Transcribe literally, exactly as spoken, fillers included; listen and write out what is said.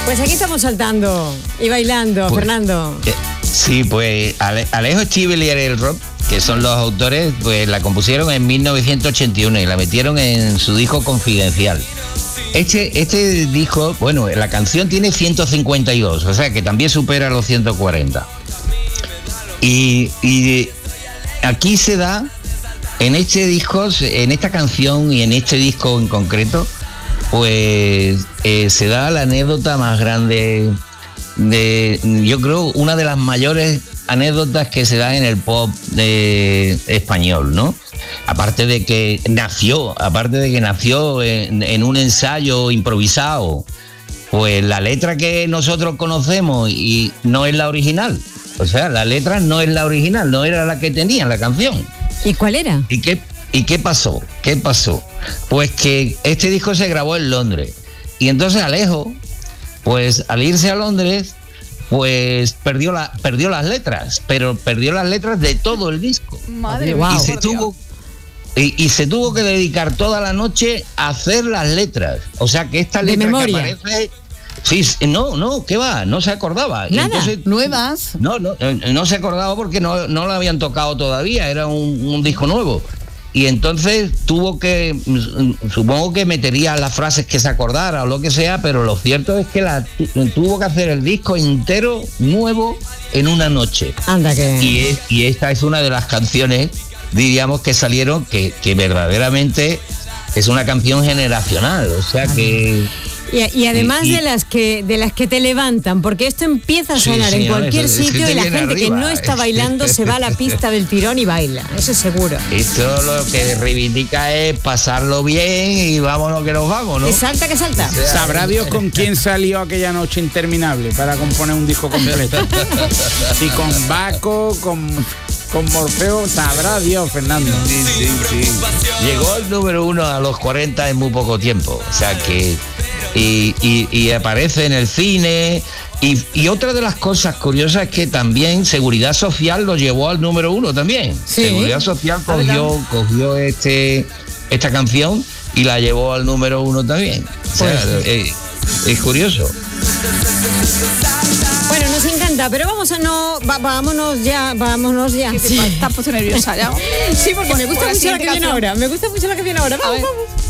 Pues aquí estamos saltando y bailando, pues, Fernando. Eh, sí, pues Ale, Alejo Stivel y Ariel Roth, que son los autores, pues la compusieron en mil novecientos ochenta y uno y la metieron en su disco Confidencial. Este, este disco, bueno, la canción tiene ciento cincuenta y dos, o sea que también supera los ciento cuarenta. Y, y aquí se da, en este disco, en esta canción y en este disco en concreto, pues eh, se da la anécdota más grande de, yo creo, una de las mayores anécdotas que se da en el pop de, español, ¿no? Aparte de que nació, aparte de que nació en, en un ensayo improvisado, pues la letra que nosotros conocemos y no es la original. O sea, la letra no es la original, no era la que tenía la canción. ¿Y cuál era? ¿Y qué, y qué pasó? ¿Qué pasó? Pues que este disco se grabó en Londres. Y entonces Alejo, pues al irse a Londres, pues perdió, la, perdió las letras, pero perdió las letras de todo el disco. Madre mía, y, se tuvo, y, y se tuvo que dedicar toda la noche a hacer las letras. O sea que esta letra que aparece... Sí, no, no, ¿qué va? No se acordaba. Nada, entonces, nuevas. No, no, no se acordaba porque no, no lo habían tocado todavía, era un, un disco nuevo. Y entonces tuvo que, supongo que metería las frases que se acordara o lo que sea, pero lo cierto es que la, tuvo que hacer el disco entero nuevo en una noche. Anda que... Y, es, y esta es una de las canciones, diríamos, que salieron, que, que verdaderamente es una canción generacional, o sea que... Y, y además y, y, de las que de las que te levantan, porque esto empieza a sonar sí, en sí, cualquier no, eso, sitio es que y la gente arriba. que no está bailando se va a la pista del tirón y baila, eso es seguro. Esto lo que reivindica es pasarlo bien y vámonos que nos vamos, ¿no? Que salta, que salta. O sea, sabrá Dios con quién salió aquella noche interminable para componer un disco completo. Si con Baco, con, con Morfeo, sabrá Dios, Fernando. Sí, sí, sí. Llegó el número uno a los cuarenta en muy poco tiempo, o sea que... Y, y, y aparece en el cine y, y otra de las cosas curiosas es que también Seguridad Social lo llevó al número uno también. ¿Sí? Seguridad Social cogió, cogió este esta canción y la llevó al número uno también. O sea, pues, es, es curioso. Bueno, nos encanta, pero vamos a no, va, vámonos ya, vámonos ya. Sí. Estás puesto nerviosa ya. Sí, porque me gusta Por la mucho la que siguiente viene canción. ahora, me gusta mucho la que viene ahora. Vamos, vamos.